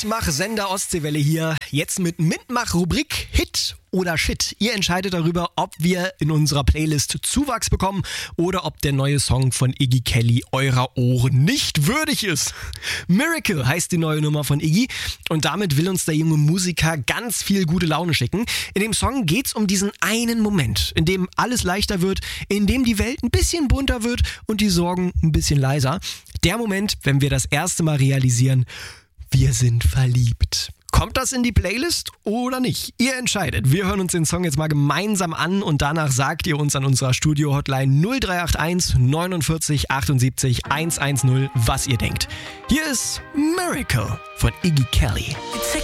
Mitmach-Sender Ostseewelle hier. Jetzt mit Mitmach-Rubrik Hit oder Shit. Ihr entscheidet darüber, ob wir in unserer Playlist Zuwachs bekommen oder ob der neue Song von Iggy Kelly eurer Ohren nicht würdig ist. Miracle heißt die neue Nummer von Iggy und damit will uns der junge Musiker ganz viel gute Laune schicken. In dem Song geht's um diesen einen Moment, in dem alles leichter wird, in dem die Welt ein bisschen bunter wird und die Sorgen ein bisschen leiser. Der Moment, wenn wir das erste Mal realisieren, wir sind verliebt. Kommt das in die Playlist oder nicht? Ihr entscheidet. Wir hören uns den Song jetzt mal gemeinsam an und danach sagt ihr uns an unserer Studio-Hotline 0381 49 78 110, was ihr denkt. Hier ist Miracle von Iggy Kelly.